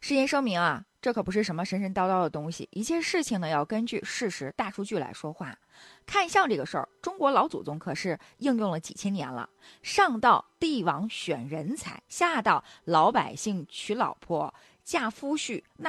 事先声明啊，这可不是什么神神叨叨的东西，一切事情呢要根据事实、大数据来说话。看相这个事儿，中国老祖宗可是应用了几千年了，上到帝王选人才，下到老百姓娶老婆、嫁夫婿，那